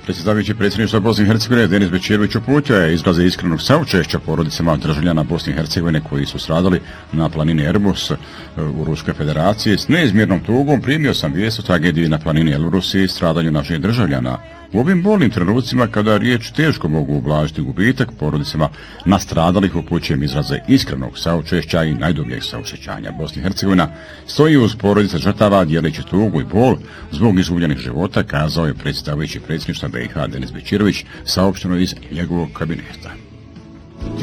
Predsjedavajući predsjedništva Bosne i Hercegovine Denis Bećirović uputio je izraze iskrenog saučešća porodicama državljana Bosne i Hercegovine koji su stradali na planini Elbrus u Ruskoj federaciji. S neizmjernom tugom primio sam vijest o tragediji na planini Elbrus i stradanju naših državljana. U ovim bolnim trenucima kada riječ teško mogu ublažiti gubitak porodicama nastradalih upućujem izraze iskrenog saučešća i najdubljeg saučešćanja. Bosna i Hercegovina stoji uz porodice žrtava dijeleći tugu i bol zbog izgubljenih života, kazao je predsjedavajući predsjedništva BiH Denis Bećirović, saopšteno iz njegovog kabineta.